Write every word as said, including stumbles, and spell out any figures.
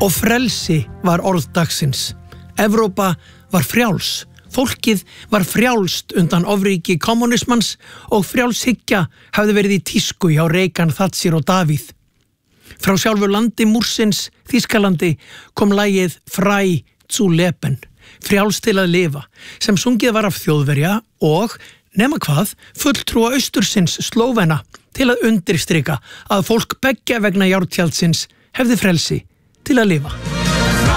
Og frelsi var orð dagsins. Evrópa var frjáls. Fólkið var frjálst undan ofríki kommunismans og frjálshyggja hafði verið í tísku hjá Reagan, Thatcher og Davíð. Frá sjálfu landi Múrsins, Þýskalandi, kom lagið Frei zu leben, frjáls til að lifa, sem sungið var af Þjóðverja og, nema hvað, fulltrúa Austursins Slóvena til að undirstrika að fólk beggja vegna járntjaldsins hefði frelsi til að lifa.